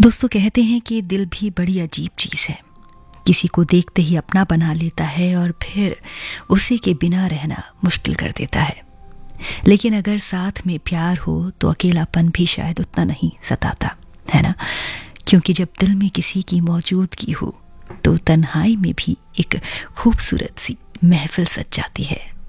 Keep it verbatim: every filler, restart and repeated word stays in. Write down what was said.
दोस्तों कहते हैं कि दिल भी बड़ी अजीब चीज़ है। किसी को देखते ही अपना बना लेता है और फिर उसी के बिना रहना मुश्किल कर देता है। लेकिन अगर साथ में प्यार हो तो अकेलापन भी शायद उतना नहीं सताता, है ना? क्योंकि जब दिल में किसी की मौजूदगी हो तो तन्हाई में भी एक खूबसूरत सी महफिल सज जाती है।